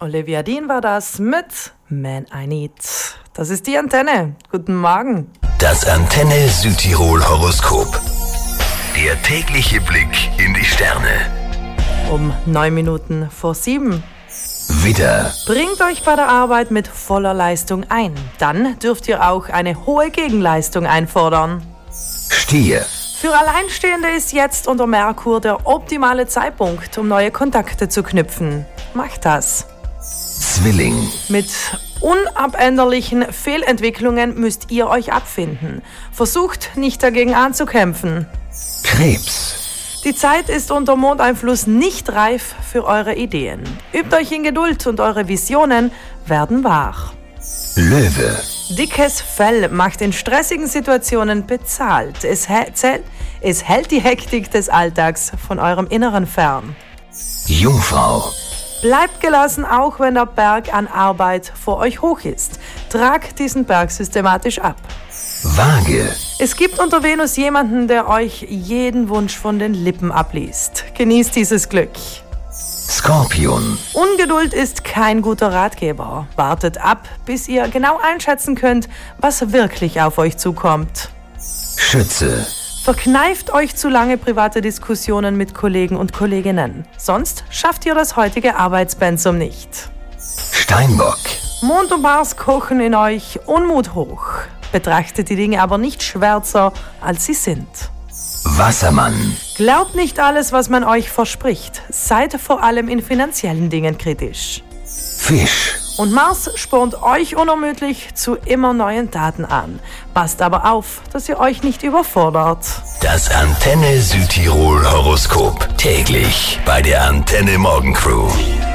Olivia Dean war das mit Man I Need. Das ist die Antenne. Guten Morgen. Das Antenne Südtirol Horoskop. Der tägliche Blick in die Sterne. Um 9 Minuten vor 7. Widder, Bringt euch bei der Arbeit mit voller Leistung ein. Dann dürft ihr auch eine hohe Gegenleistung einfordern. Stier, Für Alleinstehende ist jetzt unter Merkur der optimale Zeitpunkt, um neue Kontakte zu knüpfen. Macht das. Zwilling, Mit unabänderlichen Fehlentwicklungen müsst ihr euch abfinden. Versucht nicht dagegen anzukämpfen. Krebs, Die Zeit ist unter Mondeinfluss nicht reif für eure Ideen. Übt euch in Geduld und eure Visionen werden wahr. Löwe, Dickes Fell macht in stressigen Situationen bezahlt. Es hält die Hektik des Alltags von eurem Inneren fern. Jungfrau, Bleibt gelassen, auch wenn der Berg an Arbeit vor euch hoch ist. Tragt diesen Berg systematisch ab. Waage, Es gibt unter Venus jemanden, der euch jeden Wunsch von den Lippen abliest. Genießt dieses Glück. Skorpion, Ungeduld ist kein guter Ratgeber. Wartet ab, bis ihr genau einschätzen könnt, was wirklich auf euch zukommt. Schütze, Verkneift euch zu lange private Diskussionen mit Kollegen und Kolleginnen. Sonst schafft ihr das heutige Arbeitspensum nicht. Steinbock, Mond und Mars kochen in euch Unmut hoch. Betrachtet die Dinge aber nicht schwärzer, als sie sind. Wassermann, Glaubt nicht alles, was man euch verspricht. Seid vor allem in finanziellen Dingen kritisch. Fisch, Und Mars spornt euch unermüdlich zu immer neuen Taten an. Passt aber auf, dass ihr euch nicht überfordert. das Antenne Südtirol Horoskop. Täglich bei der Antenne Morgencrew.